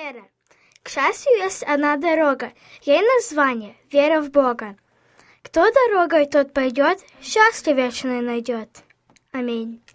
Вера. К счастью, есть одна дорога. Ей название — вера в Бога. Кто дорогой тот пойдет, счастье вечное найдет. Аминь.